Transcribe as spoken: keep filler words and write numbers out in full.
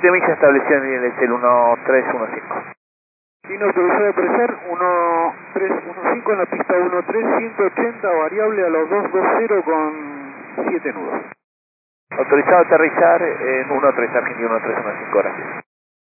De milla establecido en el S L uno tres uno cinco. Chino autorizado a apresar uno tres uno cinco en la pista uno tres, ciento ochenta, variable a los dos dos cero con siete nudos. Autorizado a aterrizar en uno tres Argentina uno tres uno cinco, gracias.